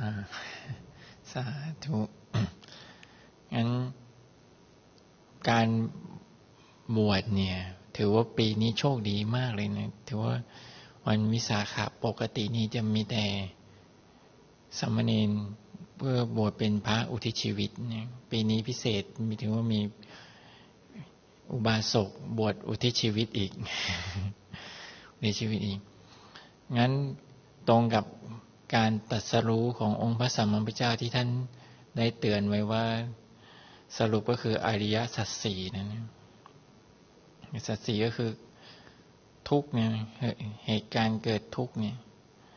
สาธุงั้นการบวชเนี่ยถือว่าปีนี้โชคดีมากเลยนะถือว่าวันวิสาขะปกตินี้จะมีแต่สามเณรเพื่อบวชเป็นพระอุทิศชีวิตเนี่ยปีนี้พิเศษมีถึงว่ามีอุบาสกบวชอุทิศชีวิตอีก อุทิศชีวิตอีกงั้นตรงกับการตรัสรู้ขององค์พระสัมมาสัมพุทธเจ้าที่ท่านได้เตือนไว้ว่าสรุปก็คืออริยสัจสี่นั่นสัจสี่ก็คือทุกข์เนี่ยเหตุการณ์เกิดทุกข์เนี่ย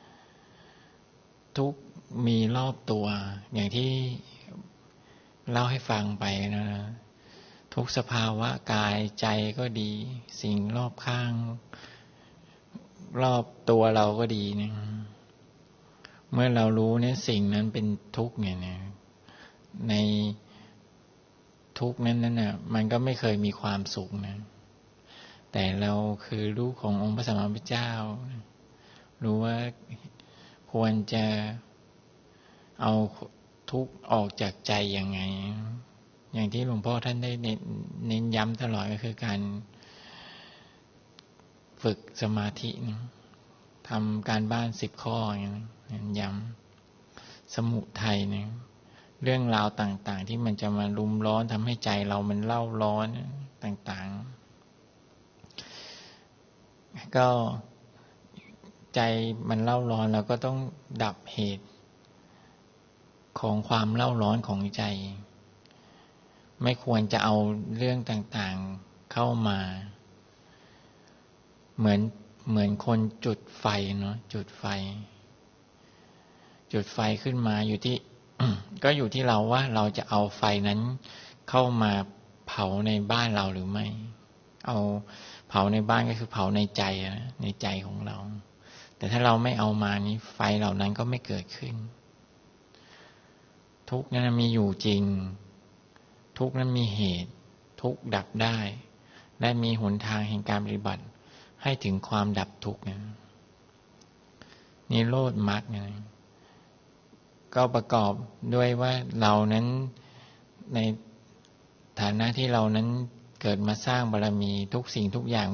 ทุกข์มีรอบตัวอย่างที่เล่าให้ฟังไปนะทุกสภาวะกายใจก็ดีสิ่งรอบข้างรอบตัวเราก็ดีเนี่ยเมื่อเรารู้เนี่ยสิ่งนั้นเป็นทุกข์เนี่ยในทุกข์นั้นน่ะมันก็ไม่เคยมีความสุขนะแต่เราคือลูกขององค์พระสัมมาสัมพุทธเจ้ารู้ว่าควรจะเอาทุกข์ออกจากใจยังไงอย่างที่หลวงพ่อท่านได้เน้นย้ำตลอดก็คือการฝึกสมาธินะทำการบ้าน10 ข้ออย่างนี้ย้ำสมุทัยเนี่ยเรื่องราวต่างๆที่มันจะมารุมร้อนทำให้ใจเรามันเล่าร้อนต่างๆก็ใจมันเล่าร้อนเราก็ต้องดับเหตุของความเล่าร้อนของใจไม่ควรจะเอาเรื่องต่างๆเข้ามาเหมือนคนจุดไฟเนาะจุดไฟขึ้นมาอยู่ที่ ก็อยู่ที่เราว่าเราจะเอาไฟนั้นเข้ามาเผาในบ้านเราหรือไม่เอาเผาในบ้านก็คือเผาในใจนะในใจของเราแต่ถ้าเราไม่เอามานี้ไฟเหล่านั้นก็ไม่เกิดขึ้นทุกข์นั้นมีอยู่จริงทุกข์นั้นมีเหตุทุกข์ดับได้และมีหนทางแห่งการปฏิบัติให้ถึงความดับทุกข์นิโรธมรรคก็ประกอบด้วยว่าเรานั้นในฐานะที่เรานั้นเกิดมาสร้างบารมีทุกสิ่งทุกอย่าง